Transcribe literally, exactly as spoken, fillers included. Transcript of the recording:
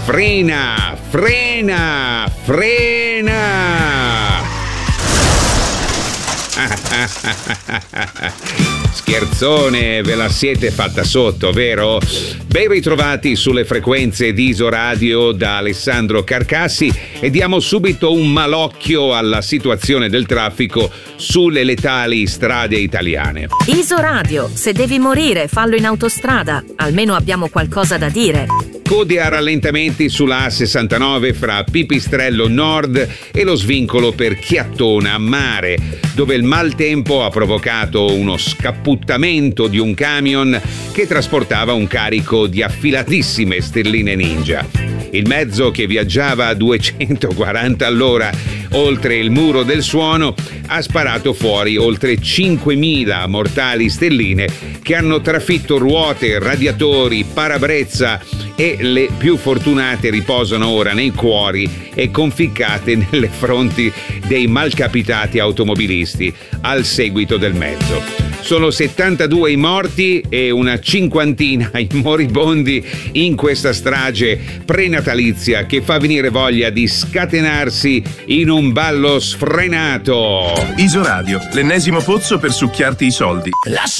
Frena, frena, frena! Scherzone, ve la siete fatta sotto, vero? Ben ritrovati sulle frequenze di Isoradio da Alessandro Carcassi e diamo subito un malocchio alla situazione del traffico sulle letali strade italiane. Isoradio, se devi morire, fallo in autostrada, almeno abbiamo qualcosa da dire. Code a rallentamenti sulla A sessantanove fra Pipistrello Nord e lo svincolo per Chiattona Mare, dove il maltempo ha provocato uno scapputtamento di un camion che trasportava un carico di affilatissime sterline Ninja. Il mezzo, che viaggiava a duecentoquaranta all'ora oltre il muro del suono, ha sparato fuori oltre cinquemila mortali stelline che hanno trafitto ruote, radiatori, parabrezza e le più fortunate riposano ora nei cuori e conficcate nelle fronti dei malcapitati automobilisti al seguito del mezzo. Sono settantadue i morti e una cinquantina i moribondi in questa strage prenatalizia che fa venire voglia di scatenarsi in un ballo sfrenato. Isoradio, l'ennesimo pozzo per succhiarti i soldi. Lascia